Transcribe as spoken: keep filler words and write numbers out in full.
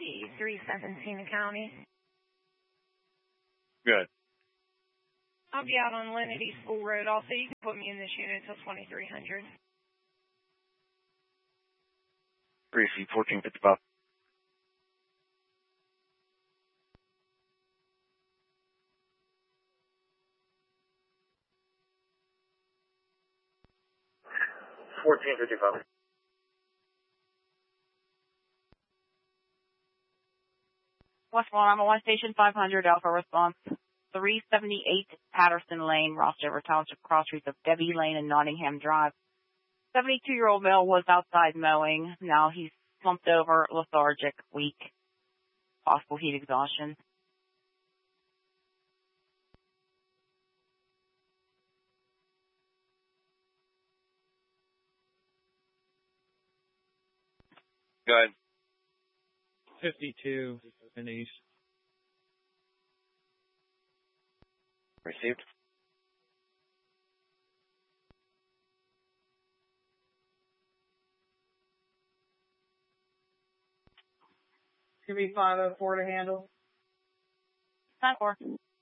three seventeen the county. Good. I'll be out on Lenity School Road also. You can put me in this unit until twenty-three hundred. Gracie, fourteen fifty-five. fourteen fifty-five. West one, I'm on one station five hundred, Alpha response. three seventy-eight Patterson Lane, Rostover Township, cross streets of Debbie Lane and Nottingham Drive. seventy-two-year-old male was outside mowing. Now he's slumped over, lethargic, weak, possible heat exhaustion. Go ahead. fifty-two in east. Received. Give me five oh four to handle. Time for.